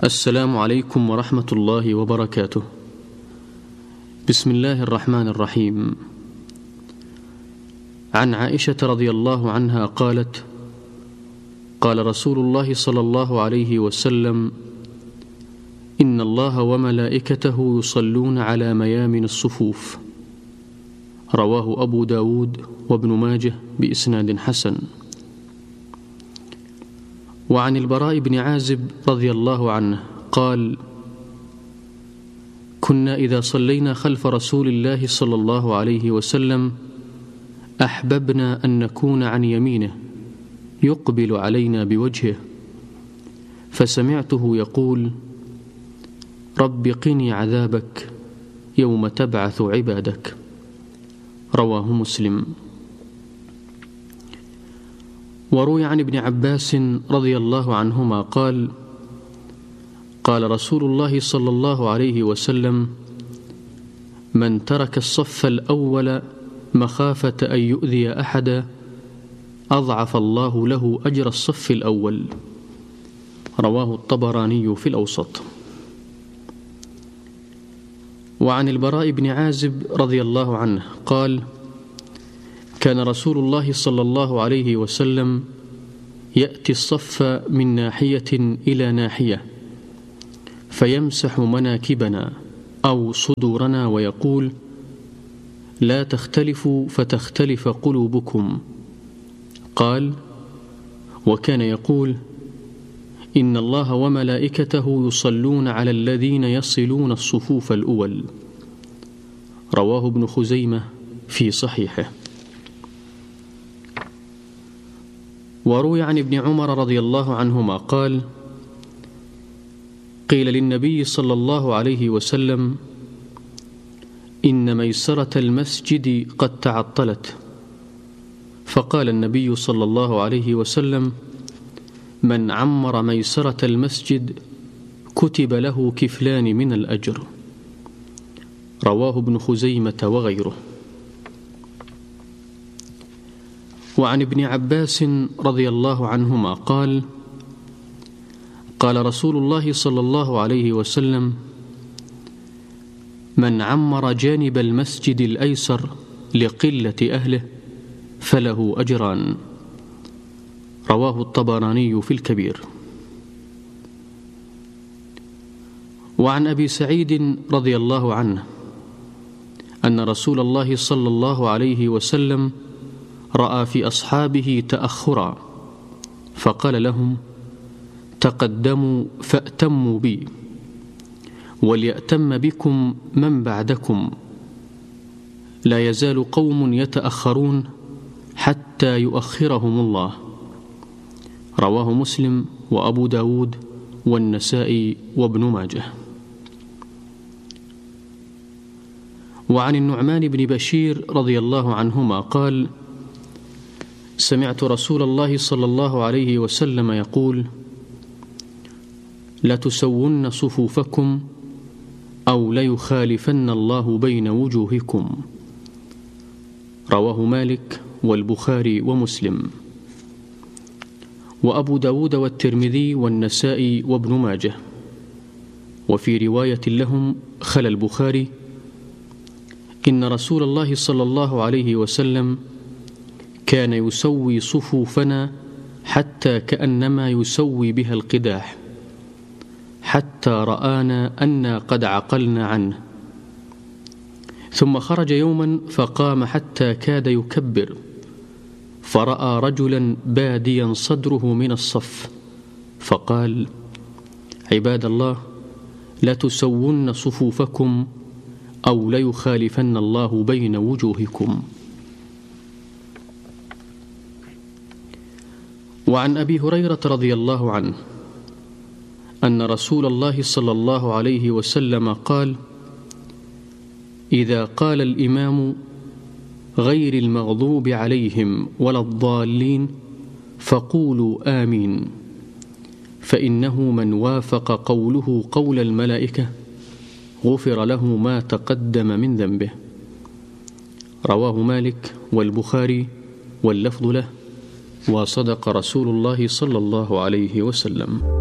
السلام عليكم ورحمة الله وبركاته. بسم الله الرحمن الرحيم. عن عائشة رضي الله عنها قالت: قال رسول الله صلى الله عليه وسلم: إن الله وملائكته يصلون على ميامن الصفوف. رواه أبو داود وابن ماجه بإسناد حسن. وعن البراء بن عازب رضي الله عنه قال: كنا إذا صلينا خلف رسول الله صلى الله عليه وسلم أحببنا أن نكون عن يمينه يقبل علينا بوجهه، فسمعته يقول: رب قني عذابك يوم تبعث عبادك. رواه مسلم. وروي عن ابن عباس رضي الله عنهما قال: قال رسول الله صلى الله عليه وسلم: من ترك الصف الأول مخافة أن يؤذي أحدا أضعف الله له أجر الصف الأول. رواه الطبراني في الأوسط. وعن البراء بن عازب رضي الله عنه قال: كان رسول الله صلى الله عليه وسلم يأتي الصف من ناحية إلى ناحية فيمسح مناكبنا أو صدورنا ويقول: لا تختلفوا فتختلف قلوبكم. قال: وكان يقول: إن الله وملائكته يصلون على الذين يصلون الصفوف الأول. رواه ابن خزيمة في صحيحه. وروي عن ابن عمر رضي الله عنهما قال: قيل للنبي صلى الله عليه وسلم: إن ميسرة المسجد قد تعطلت. فقال النبي صلى الله عليه وسلم: من عمر ميسرة المسجد كتب له كفلان من الأجر. رواه ابن خزيمة وغيره. وعن ابن عباس رضي الله عنهما قال: قال رسول الله صلى الله عليه وسلم: من عمر جانب المسجد الأيسر لقلة أهله فله أجران. رواه الطبراني في الكبير. وعن أبي سعيد رضي الله عنه أن رسول الله صلى الله عليه وسلم رأى في أصحابه تأخرا فقال لهم: تقدموا فأتموا بي، وليأتم بكم من بعدكم، لا يزال قوم يتأخرون حتى يؤخرهم الله. رواه مسلم وأبو داود والنسائي وابن ماجه. وعن النعمان بن بشير رضي الله عنهما قال: سمعت رسول الله صلى الله عليه وسلم يقول: لتسون صفوفكم أو ليخالفن الله بين وجوهكم. رواه مالك والبخاري ومسلم وأبو داود والترمذي والنسائي وابن ماجه. وفي رواية لهم خلا البخاري: إن رسول الله صلى الله عليه وسلم كان يسوي صفوفنا حتى كأنما يسوي بها القداح، حتى رآنا أنا قد عقلنا عنه. ثم خرج يوما فقام حتى كاد يكبر، فرأى رجلا باديا صدره من الصف، فقال: عباد الله، لتسون صفوفكم أو ليخالفن الله بين وجوهكم. وعن أبي هريرة رضي الله عنه أن رسول الله صلى الله عليه وسلم قال: إذا قال الإمام غير المغضوب عليهم ولا الضالين فقولوا آمين، فإنه من وافق قوله قول الملائكة غفر له ما تقدم من ذنبه. رواه مالك والبخاري واللفظ له، وصدق رسول الله صلى الله عليه وسلم.